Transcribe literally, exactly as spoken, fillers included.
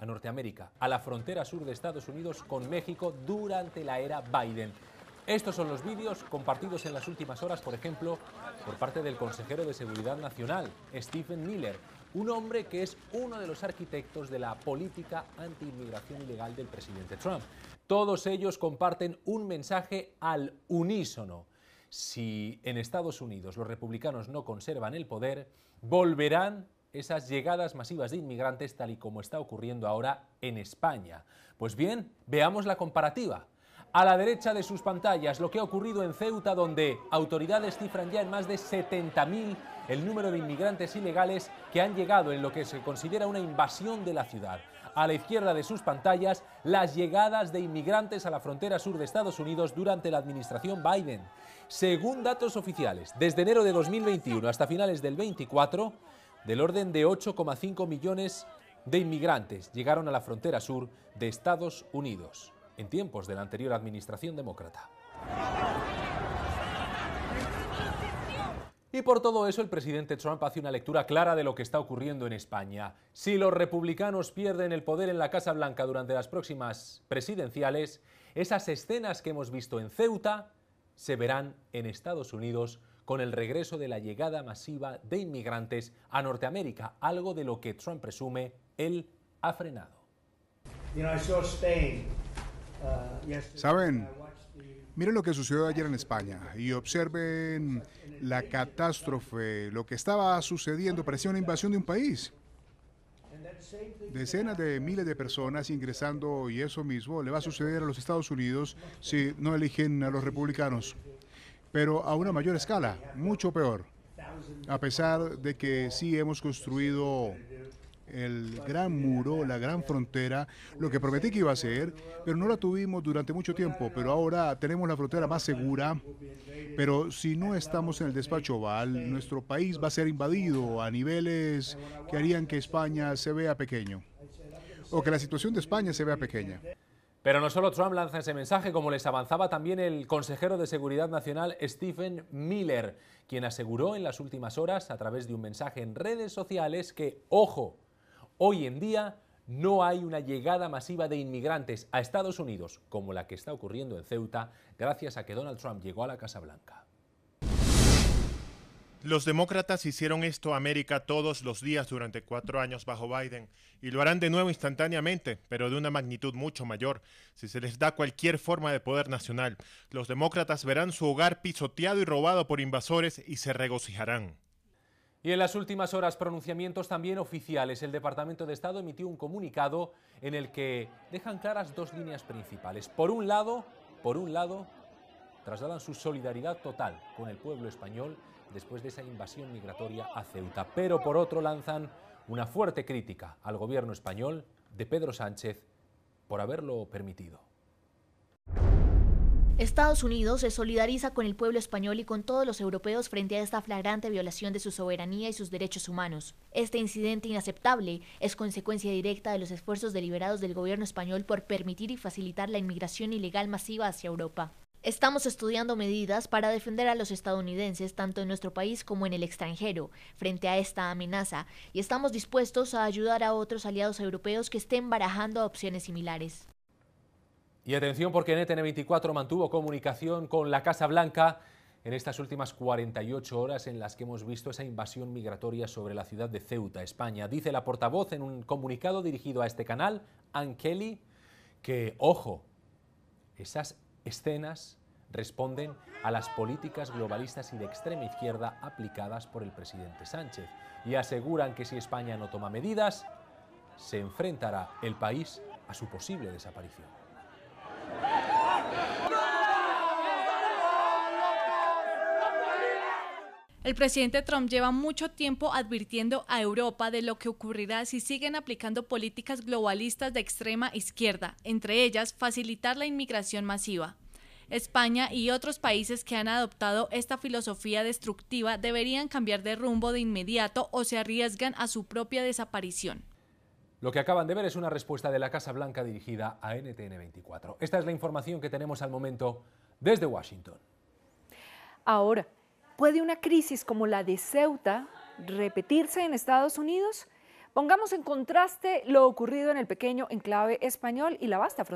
a Norteamérica, a la frontera sur de Estados Unidos con México durante la era Biden. Estos son los vídeos compartidos en las últimas horas, por ejemplo, por parte del consejero de Seguridad Nacional, Stephen Miller, un hombre que es uno de los arquitectos de la política anti-inmigración ilegal del presidente Trump. Todos ellos comparten un mensaje al unísono. Si en Estados Unidos los republicanos no conservan el poder, volverán esas llegadas masivas de inmigrantes tal y como está ocurriendo ahora en España. Pues bien, veamos la comparativa. A la derecha de sus pantallas, lo que ha ocurrido en Ceuta, donde autoridades cifran ya en más de setenta mil el número de inmigrantes ilegales que han llegado en lo que se considera una invasión de la ciudad. A la izquierda de sus pantallas, las llegadas de inmigrantes a la frontera sur de Estados Unidos durante la administración Biden. Según datos oficiales, desde enero de dos mil veintiuno hasta finales del veinticuatro, del orden de ocho coma cinco millones de inmigrantes llegaron a la frontera sur de Estados Unidos, en tiempos de la anterior administración demócrata. Y por todo eso el presidente Trump hace una lectura clara de lo que está ocurriendo en España. Si los republicanos pierden el poder en la Casa Blanca durante las próximas presidenciales, esas escenas que hemos visto en Ceuta se verán en Estados Unidos con el regreso de la llegada masiva de inmigrantes a Norteamérica, algo de lo que Trump presume él ha frenado. Saben, miren lo que sucedió ayer en España y observen la catástrofe, lo que estaba sucediendo, parecía una invasión de un país. Decenas de miles de personas ingresando y eso mismo le va a suceder a los Estados Unidos si no eligen a los republicanos, pero a una mayor escala, mucho peor, a pesar de que sí hemos construido el gran muro, la gran frontera, lo que prometí que iba a ser, pero no la tuvimos durante mucho tiempo, pero ahora tenemos la frontera más segura, pero si no estamos en el despacho Oval, nuestro país va a ser invadido a niveles que harían que España se vea pequeño, o que la situación de España se vea pequeña. Pero no solo Trump lanza ese mensaje, como les avanzaba también el consejero de Seguridad Nacional Stephen Miller, quien aseguró en las últimas horas, a través de un mensaje en redes sociales, que, ojo, hoy en día no hay una llegada masiva de inmigrantes a Estados Unidos, como la que está ocurriendo en Ceuta, gracias a que Donald Trump llegó a la Casa Blanca. Los demócratas hicieron esto a América todos los días durante cuatro años bajo Biden y lo harán de nuevo instantáneamente, pero de una magnitud mucho mayor, si se les da cualquier forma de poder nacional. Los demócratas verán su hogar pisoteado y robado por invasores y se regocijarán. Y en las últimas horas, pronunciamientos también oficiales. El Departamento de Estado emitió un comunicado en el que dejan claras dos líneas principales. Por un lado, por un lado, trasladan su solidaridad total con el pueblo español después de esa invasión migratoria a Ceuta. Pero por otro lanzan una fuerte crítica al gobierno español de Pedro Sánchez por haberlo permitido. Estados Unidos se solidariza con el pueblo español y con todos los europeos frente a esta flagrante violación de su soberanía y sus derechos humanos. Este incidente inaceptable es consecuencia directa de los esfuerzos deliberados del gobierno español por permitir y facilitar la inmigración ilegal masiva hacia Europa. Estamos estudiando medidas para defender a los estadounidenses tanto en nuestro país como en el extranjero frente a esta amenaza y estamos dispuestos a ayudar a otros aliados europeos que estén barajando opciones similares. Y atención, porque N T N veinticuatro mantuvo comunicación con la Casa Blanca en estas últimas cuarenta y ocho horas en las que hemos visto esa invasión migratoria sobre la ciudad de Ceuta, España. Dice la portavoz en un comunicado dirigido a este canal, Ann Kelly, que, ojo, esas escenas responden a las políticas globalistas y de extrema izquierda aplicadas por el presidente Sánchez y aseguran que si España no toma medidas, se enfrentará el país a su posible desaparición. El presidente Trump lleva mucho tiempo advirtiendo a Europa de lo que ocurrirá si siguen aplicando políticas globalistas de extrema izquierda, entre ellas facilitar la inmigración masiva. España y otros países que han adoptado esta filosofía destructiva deberían cambiar de rumbo de inmediato o se arriesgan a su propia desaparición. Lo que acaban de ver es una respuesta de la Casa Blanca dirigida a N T N veinticuatro. Esta es la información que tenemos al momento desde Washington. Ahora, ¿puede una crisis como la de Ceuta repetirse en Estados Unidos? Pongamos en contraste lo ocurrido en el pequeño enclave español y la vasta frontera